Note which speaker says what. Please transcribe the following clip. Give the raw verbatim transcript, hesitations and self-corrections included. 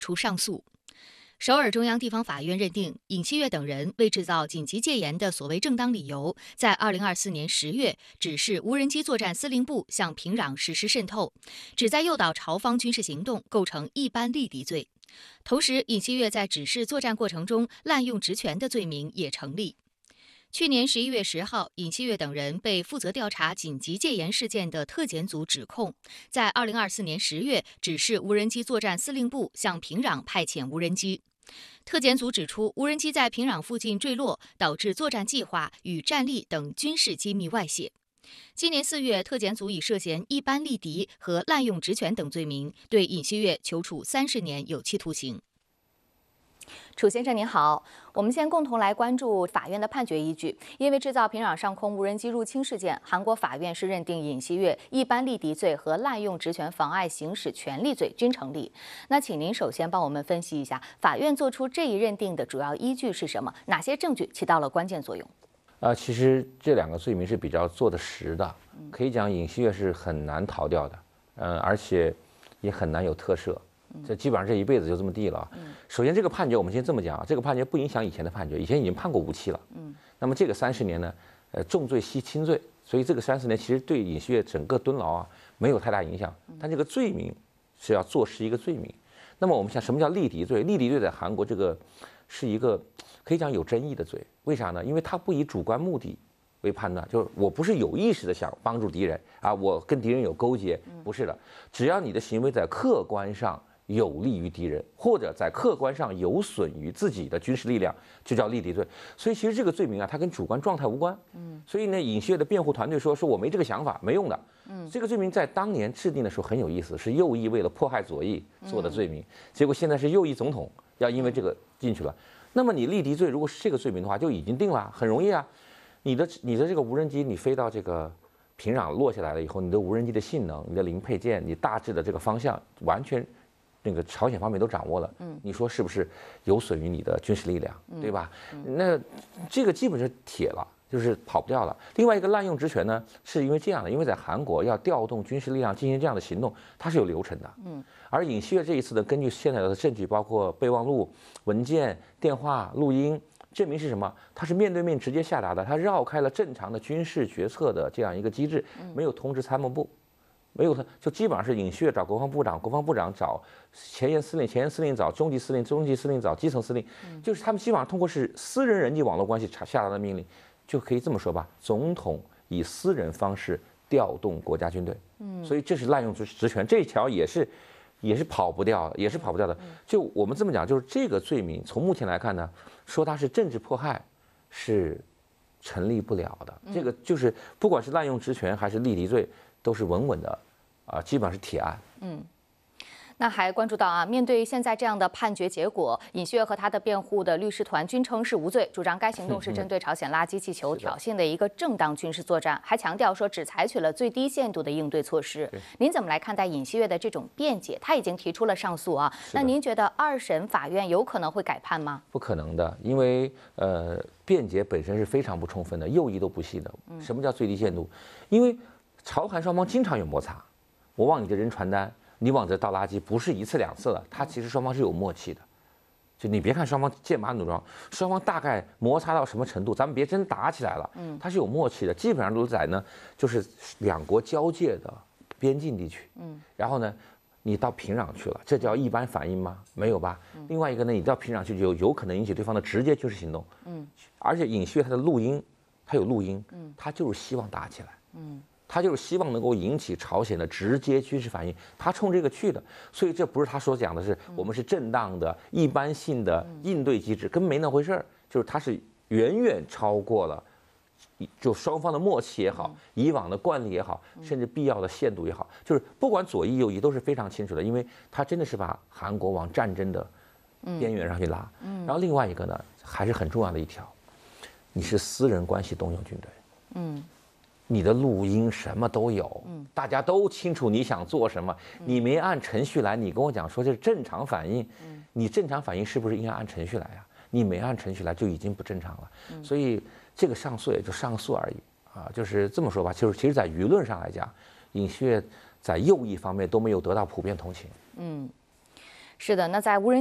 Speaker 1: 出上诉。首尔中央地方法院认定，尹锡悦等人为制造紧急戒严的所谓正当理由，在二零二四年十月指示无人机作战司令部向平壤实施渗透，旨在诱导朝方军事行动，构成一般利敌罪。同时，尹锡悦在指示作战过程中滥用职权的罪名也成立。去年十一月十号，尹锡悦等人被负责调查紧急戒严事件的特检组指控，在二零二四年十月指示无人机作战司令部向平壤派遣无人机。特检组指出，无人机在平壤附近坠落，导致作战计划与战力等军事机密外泄。今年四月，特检组以涉嫌一般利敌和滥用职权等罪名，对尹锡悦求处三十年有期徒刑。
Speaker 2: 楚先生您好，我们先共同来关注法院的判决依据。因为制造平壤上空无人机入侵事件，韩国法院是认定尹锡悦一般利敌罪和滥用职权妨碍行使权利罪均成立。那请您首先帮我们分析一下，法院做出这一认定的主要依据是什么？哪些证据起到了关键作用？
Speaker 3: 呃，其实这两个罪名是比较做得实的，可以讲尹锡悦是很难逃掉的，嗯、呃，而且也很难有特赦。这基本上这一辈子就这么地了。首先，这个判决我们先这么讲啊，这个判决不影响以前的判决，以前已经判过无期了。嗯，那么这个三十年呢，呃，重罪系轻罪，所以这个三十年其实对尹锡悦整个蹲牢啊没有太大影响。但这个罪名是要坐实一个罪名。那么我们想，什么叫利敌罪？利敌罪在韩国这个是一个可以讲有争议的罪，为啥呢？因为它不以主观目的为判断，就是我不是有意识的想帮助敌人啊，我跟敌人有勾结，不是的，只要你的行为在客观上有利于敌人，或者在客观上有损于自己的军事力量，就叫利敌罪。所以其实这个罪名啊，它跟主观状态无关。嗯，所以呢，尹锡悦的辩护团队说，说我没这个想法，没用的。嗯，这个罪名在当年制定的时候很有意思，是右翼为了迫害左翼做的罪名，结果现在是右翼总统要因为这个进去了。那么你利敌罪如果是这个罪名的话，就已经定了，很容易啊。你的你的这个无人机，你飞到这个平壤落下来了以后，你的无人机的性能、你的零配件、你大致的这个方向完全。那个朝鲜方面都掌握了，嗯，你说是不是有损于你的军事力量，对吧？那这个基本是铁了，就是跑不掉了。另外一个滥用职权呢，是因为这样的，因为在韩国要调动军事力量进行这样的行动，它是有流程的，嗯。而尹锡悦这一次呢，根据现在的证据，包括备忘录、文件、电话、录音，证明是什么？他是面对面直接下达的，他绕开了正常的军事决策的这样一个机制，没有通知参谋部。没有他，就基本上是尹锡悦找国防部长，国防部长找前沿司令，前沿司令找中级司令，中级司令找基层司令，就是他们基本上通过是私人人际网络关系下达的命令，就可以这么说吧，总统以私人方式调动国家军队，嗯，所以这是滥用职职权，这一条也是也是跑不掉的，也是跑不掉的。就我们这么讲，就是这个罪名从目前来看呢，说它是政治迫害是成立不了的，这个就是不管是滥用职权还是利敌罪。都是稳稳的，啊，基本上是铁案。
Speaker 2: 嗯，那还关注到啊，面对现在这样的判决结果，尹锡悦和他的辩护的律师团均称是无罪，主张该行动是针对朝鲜垃圾气球挑衅的一个正当军事作战，还强调说只采取了最低限度的应对措施。您怎么来看待尹锡悦的这种辩解？他已经提出了上诉啊，那您觉得二审法院有可能会改判吗？
Speaker 3: 不可能的，因为呃，辩解本身是非常不充分的，右翼都不信的。什么叫最低限度？因为朝韩双方经常有摩擦，我往你这扔传单，你往这倒垃圾，不是一次两次了，他其实双方是有默契的。就你别看双方剑拔弩张，双方大概摩擦到什么程度，咱们别真打起来了，嗯，它是有默契的，基本上都在呢，就是两国交界的边境地区，嗯，然后呢，你到平壤去了，这叫一般反应吗？没有吧。另外一个呢，你到平壤去就有可能引起对方的直接军事行动，嗯，而且尹锡悦他的录音，他有录音，嗯，他就是希望打起来，嗯。他就是希望能够引起朝鲜的直接军事反应，他冲这个去的，所以这不是他所讲的是我们是正当的、一般性的应对机制，根本没那回事儿，就是他是远远超过了，就双方的默契也好，以往的惯例也好，甚至必要的限度也好，就是不管左翼右翼都是非常清楚的，因为他真的是把韩国往战争的边缘上去拉。然后另外一个呢，还是很重要的一条，你是私人关系动用军队，嗯。你的录音什么都有，大家都清楚你想做什么，你没按程序来，你跟我讲说这是正常反应，你正常反应是不是应该按程序来啊？你没按程序来就已经不正常了，所以这个上诉也就上诉而已啊，就是这么说吧，就是其实在舆论上来讲，尹锡悦在右翼方面都没有得到普遍同情。嗯。
Speaker 2: 是的，那在无人